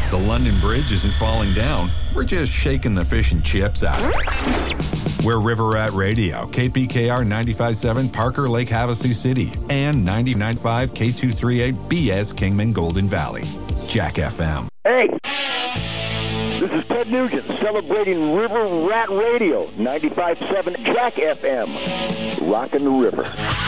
The London Bridge isn't falling down. We're just shaking the fish and chips out of it. We're River Rat Radio, KPKR 95.7 Parker Lake Havasu City, and 99.5 K238 BS Kingman Golden Valley. Jack FM. Hey! This is Ted Nugent celebrating River Rat Radio, 95.7 Jack FM. Rockin' the river.